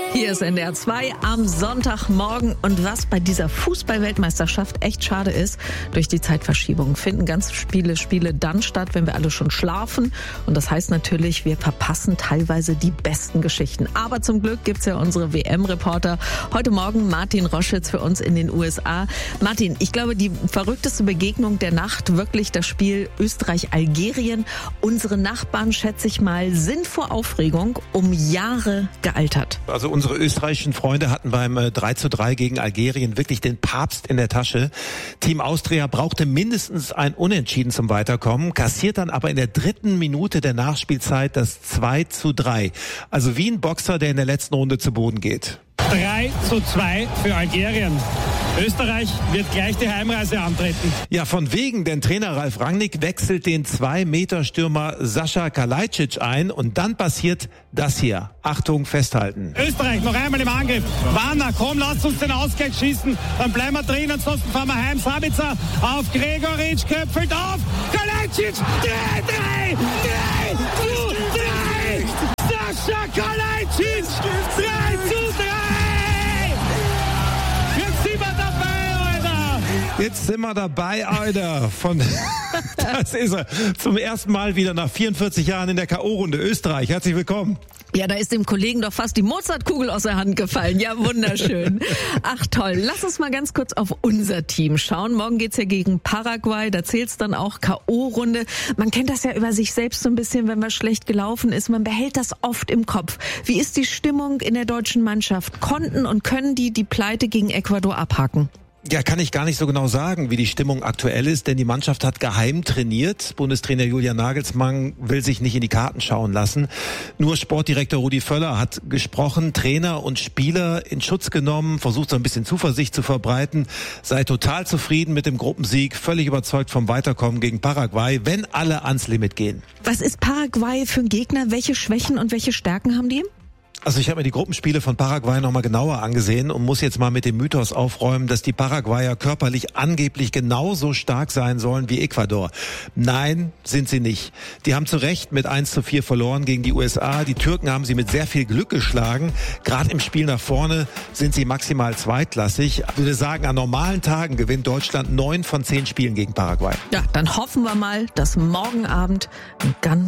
Hier ist NDR 2 am Sonntagmorgen. Und was bei dieser Fußball-Weltmeisterschaft echt schade ist, durch die Zeitverschiebung finden ganz viele Spiele dann statt, wenn wir alle schon schlafen. Und das heißt natürlich, wir verpassen teilweise die besten Geschichten. Aber zum Glück gibt's ja unsere WM-Reporter. Heute Morgen Martin Roschitz für uns in den USA. Martin, ich glaube, die verrückteste Begegnung der Nacht, wirklich das Spiel Österreich-Algerien. Unsere Nachbarn, schätze ich mal, sind vor Aufregung um Jahre gealtert. Also unsere österreichischen Freunde hatten beim 3:3 gegen Algerien wirklich den Papst in der Tasche. Team Austria brauchte mindestens ein Unentschieden zum Weiterkommen, kassiert dann aber in der 3. Minute der Nachspielzeit das 2:3. Also wie ein Boxer, der in der letzten Runde zu Boden geht. 3:2 für Algerien. Österreich wird gleich die Heimreise antreten. Ja, von wegen, denn Trainer Ralf Rangnick wechselt den 2-Meter-Stürmer Sascha Kalajdzic ein und dann passiert das hier. Achtung, festhalten. Österreich noch einmal im Angriff. Warner, komm, lasst uns den Ausgleich schießen. Dann bleiben wir drin, ansonsten fahren wir heim. Sabitzer auf Gregoritsch, köpfelt auf. Kalajdzic, 3! Sascha Kalajdzic, 3:3! Jetzt sind wir dabei, Alter. Das ist er. Zum ersten Mal wieder nach 44 Jahren in der K.O.-Runde. Österreich, herzlich willkommen. Ja, da ist dem Kollegen doch fast die Mozartkugel aus der Hand gefallen. Ja, wunderschön. Ach toll, lass uns mal ganz kurz auf unser Team schauen. Morgen geht's ja gegen Paraguay, da zählt's dann auch K.O.-Runde. Man kennt das ja über sich selbst so ein bisschen, wenn was schlecht gelaufen ist. Man behält das oft im Kopf. Wie ist die Stimmung in der deutschen Mannschaft? Konnten und können die Pleite gegen Ecuador abhaken? Ja, kann ich gar nicht so genau sagen, wie die Stimmung aktuell ist, denn die Mannschaft hat geheim trainiert. Bundestrainer Julian Nagelsmann will sich nicht in die Karten schauen lassen. Nur Sportdirektor Rudi Völler hat gesprochen, Trainer und Spieler in Schutz genommen, versucht so ein bisschen Zuversicht zu verbreiten, sei total zufrieden mit dem Gruppensieg, völlig überzeugt vom Weiterkommen gegen Paraguay, wenn alle ans Limit gehen. Was ist Paraguay für ein Gegner? Welche Schwächen und welche Stärken haben die? Also ich habe mir die Gruppenspiele von Paraguay nochmal genauer angesehen und muss jetzt mal mit dem Mythos aufräumen, dass die Paraguayer körperlich angeblich genauso stark sein sollen wie Ecuador. Nein, sind sie nicht. Die haben zu Recht mit 1:4 verloren gegen die USA. Die Türken haben sie mit sehr viel Glück geschlagen. Gerade im Spiel nach vorne sind sie maximal zweitklassig. Ich würde sagen, an normalen Tagen gewinnt Deutschland 9 von 10 Spielen gegen Paraguay. Ja, dann hoffen wir mal, dass morgen Abend ein ganz